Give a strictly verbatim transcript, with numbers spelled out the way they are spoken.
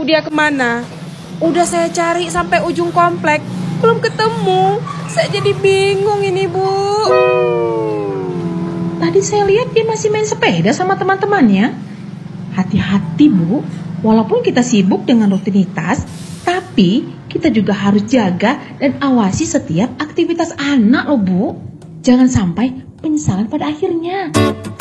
tahu dia kemana. Udah saya cari sampai ujung komplek, belum ketemu. Saya jadi bingung ini, Bu. Tadi saya lihat dia masih main sepeda sama teman-temannya. Hati-hati, Bu. Walaupun kita sibuk dengan rutinitas, tapi kita juga harus jaga dan awasi setiap aktivitas anak loh, Bu. Jangan sampai penyesalan pada akhirnya.